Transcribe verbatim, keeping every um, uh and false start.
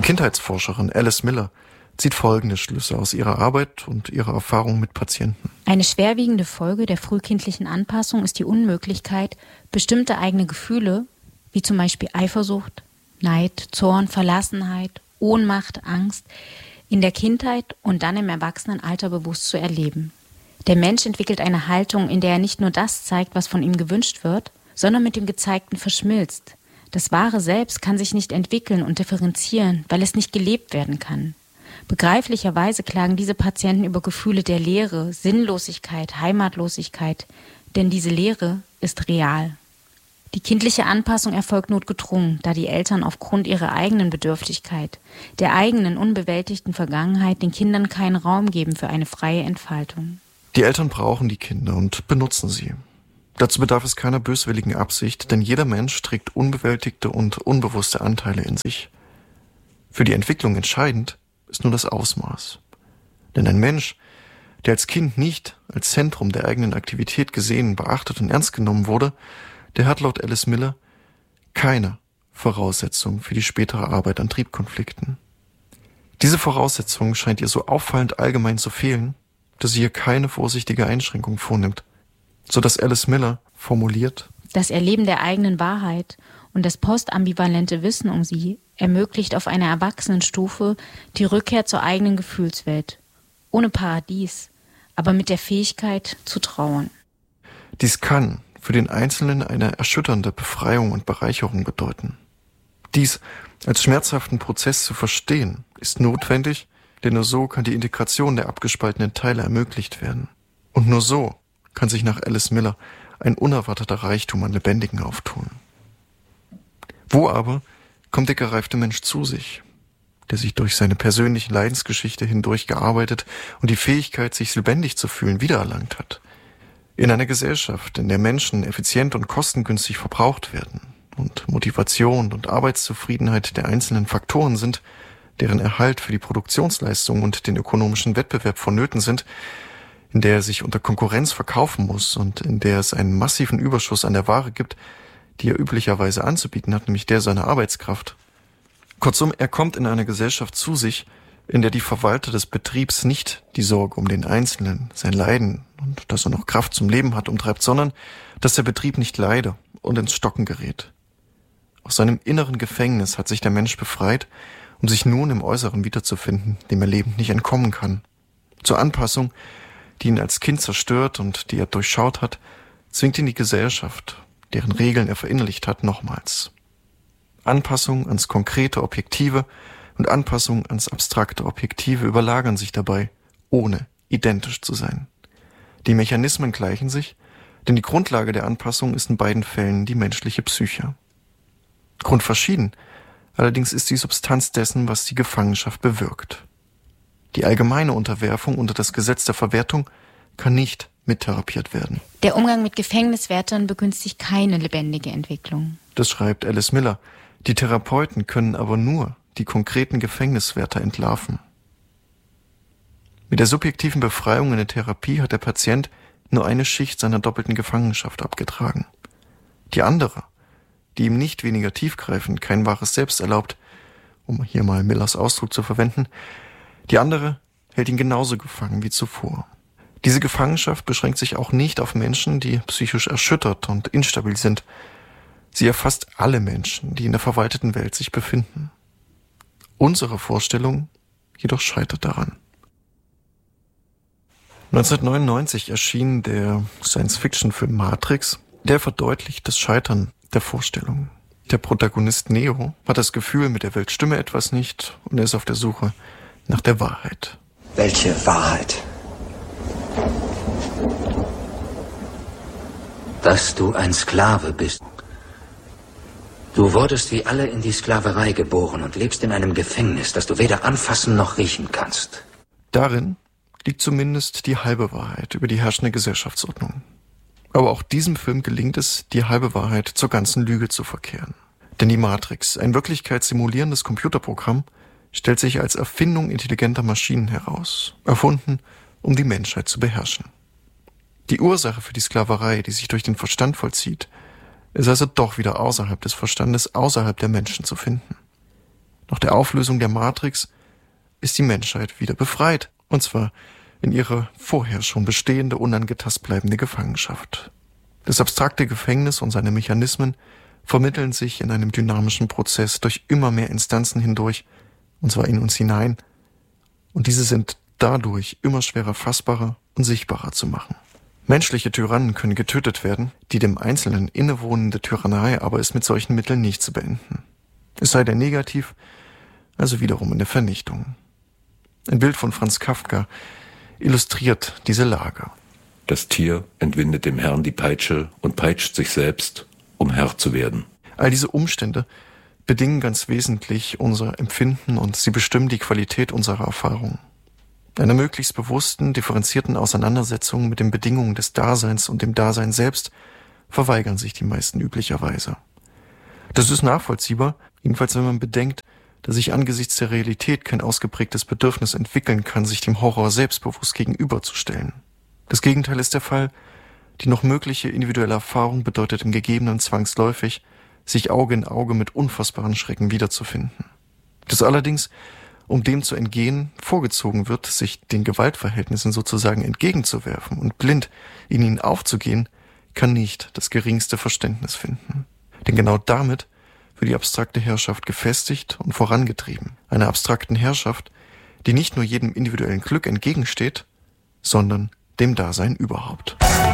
Kindheitsforscherin Alice Miller zieht folgende Schlüsse aus ihrer Arbeit und ihrer Erfahrung mit Patienten. Eine schwerwiegende Folge der frühkindlichen Anpassung ist die Unmöglichkeit, bestimmte eigene Gefühle, wie zum Beispiel Eifersucht, Neid, Zorn, Verlassenheit, Ohnmacht, Angst, in der Kindheit und dann im Erwachsenenalter bewusst zu erleben. Der Mensch entwickelt eine Haltung, in der er nicht nur das zeigt, was von ihm gewünscht wird, sondern mit dem Gezeigten verschmilzt. Das wahre Selbst kann sich nicht entwickeln und differenzieren, weil es nicht gelebt werden kann. Begreiflicherweise klagen diese Patienten über Gefühle der Leere, Sinnlosigkeit, Heimatlosigkeit, denn diese Leere ist real. Die kindliche Anpassung erfolgt notgedrungen, da die Eltern aufgrund ihrer eigenen Bedürftigkeit, der eigenen unbewältigten Vergangenheit den Kindern keinen Raum geben für eine freie Entfaltung. Die Eltern brauchen die Kinder und benutzen sie. Dazu bedarf es keiner böswilligen Absicht, denn jeder Mensch trägt unbewältigte und unbewusste Anteile in sich. Für die Entwicklung entscheidend ist nur das Ausmaß. Denn ein Mensch, der als Kind nicht als Zentrum der eigenen Aktivität gesehen, beachtet und ernst genommen wurde, der hat laut Alice Miller keine Voraussetzung für die spätere Arbeit an Triebkonflikten. Diese Voraussetzung scheint ihr so auffallend allgemein zu fehlen, dass sie hier keine vorsichtige Einschränkung vornimmt, sodass Alice Miller formuliert: Das Erleben der eigenen Wahrheit und das postambivalente Wissen um sie ermöglicht auf einer Erwachsenenstufe die Rückkehr zur eigenen Gefühlswelt, ohne Paradies, aber mit der Fähigkeit zu trauern. Dies kann für den Einzelnen eine erschütternde Befreiung und Bereicherung bedeuten. Dies als schmerzhaften Prozess zu verstehen, ist notwendig, denn nur so kann die Integration der abgespaltenen Teile ermöglicht werden. Und nur so kann sich nach Alice Miller ein unerwarteter Reichtum an Lebendigen auftun. Wo aber kommt der gereifte Mensch zu sich, der sich durch seine persönliche Leidensgeschichte hindurch gearbeitet und die Fähigkeit, sich lebendig zu fühlen, wiedererlangt hat? In einer Gesellschaft, in der Menschen effizient und kostengünstig verbraucht werden und Motivation und Arbeitszufriedenheit der einzelnen Faktoren sind, deren Erhalt für die Produktionsleistung und den ökonomischen Wettbewerb vonnöten sind, in der er sich unter Konkurrenz verkaufen muss und in der es einen massiven Überschuss an der Ware gibt, die er üblicherweise anzubieten hat, nämlich der seiner Arbeitskraft. Kurzum, er kommt in einer Gesellschaft zu sich, in der die Verwalter des Betriebs nicht die Sorge um den Einzelnen, sein Leiden und dass er noch Kraft zum Leben hat, umtreibt, sondern dass der Betrieb nicht leide und ins Stocken gerät. Aus seinem inneren Gefängnis hat sich der Mensch befreit, um sich nun im Äußeren wiederzufinden, dem er lebend nicht entkommen kann. Zur Anpassung, die ihn als Kind zerstört und die er durchschaut hat, zwingt ihn die Gesellschaft, deren Regeln er verinnerlicht hat, nochmals. Anpassung ans konkrete Objektive und Anpassung ans abstrakte Objektive überlagern sich dabei, ohne identisch zu sein. Die Mechanismen gleichen sich, denn die Grundlage der Anpassung ist in beiden Fällen die menschliche Psyche. Grundverschieden allerdings ist die Substanz dessen, was die Gefangenschaft bewirkt. Die allgemeine Unterwerfung unter das Gesetz der Verwertung kann nicht mittherapiert werden. Der Umgang mit Gefängniswärtern begünstigt keine lebendige Entwicklung. Das schreibt Alice Miller. Die Therapeuten können aber nur die konkreten Gefängniswärter entlarven. Mit der subjektiven Befreiung in der Therapie hat der Patient nur eine Schicht seiner doppelten Gefangenschaft abgetragen. Die andere, die ihm nicht weniger tiefgreifend kein wahres Selbst erlaubt, um hier mal Millers Ausdruck zu verwenden, die andere hält ihn genauso gefangen wie zuvor. Diese Gefangenschaft beschränkt sich auch nicht auf Menschen, die psychisch erschüttert und instabil sind. Sie erfasst alle Menschen, die in der verwalteten Welt sich befinden. Unsere Vorstellung jedoch scheitert daran. neunzehnhundertneunundneunzig erschien der Science-Fiction-Film Matrix, der verdeutlicht das Scheitern der Vorstellung. Der Protagonist Neo hat das Gefühl, mit der Welt stimme etwas nicht und er ist auf der Suche nach der Wahrheit. Welche Wahrheit? Dass du ein Sklave bist. Du wurdest wie alle in die Sklaverei geboren und lebst in einem Gefängnis, das du weder anfassen noch riechen kannst. Darin liegt zumindest die halbe Wahrheit über die herrschende Gesellschaftsordnung. Aber auch diesem Film gelingt es, die halbe Wahrheit zur ganzen Lüge zu verkehren. Denn die Matrix, ein wirklichkeitssimulierendes Computerprogramm, stellt sich als Erfindung intelligenter Maschinen heraus, erfunden, um die Menschheit zu beherrschen. Die Ursache für die Sklaverei, die sich durch den Verstand vollzieht, ist also doch wieder außerhalb des Verstandes, außerhalb der Menschen zu finden. Nach der Auflösung der Matrix ist die Menschheit wieder befreit, und zwar in ihre vorher schon bestehende, unangetast bleibende Gefangenschaft. Das abstrakte Gefängnis und seine Mechanismen vermitteln sich in einem dynamischen Prozess durch immer mehr Instanzen hindurch, und zwar in uns hinein, und diese sind dadurch immer schwerer fassbarer und sichtbarer zu machen. Menschliche Tyrannen können getötet werden, die dem Einzelnen innewohnende Tyrannei aber ist mit solchen Mitteln nicht zu beenden. Es sei denn negativ, also wiederum in der Vernichtung. Ein Bild von Franz Kafka illustriert diese Lage. Das Tier entwindet dem Herrn die Peitsche und peitscht sich selbst, um Herr zu werden. All diese Umstände bedingen ganz wesentlich unser Empfinden und sie bestimmen die Qualität unserer Erfahrung. Einer möglichst bewussten, differenzierten Auseinandersetzung mit den Bedingungen des Daseins und dem Dasein selbst verweigern sich die meisten üblicherweise. Das ist nachvollziehbar, jedenfalls wenn man bedenkt, dass sich angesichts der Realität kein ausgeprägtes Bedürfnis entwickeln kann, sich dem Horror selbstbewusst gegenüberzustellen. Das Gegenteil ist der Fall. Die noch mögliche individuelle Erfahrung bedeutet im Gegebenen zwangsläufig, sich Auge in Auge mit unfassbaren Schrecken wiederzufinden. Das allerdings, um dem zu entgehen, vorgezogen wird, sich den Gewaltverhältnissen sozusagen entgegenzuwerfen und blind in ihnen aufzugehen, kann nicht das geringste Verständnis finden. Denn genau damit wird die abstrakte Herrschaft gefestigt und vorangetrieben. Einer abstrakten Herrschaft, die nicht nur jedem individuellen Glück entgegensteht, sondern dem Dasein überhaupt.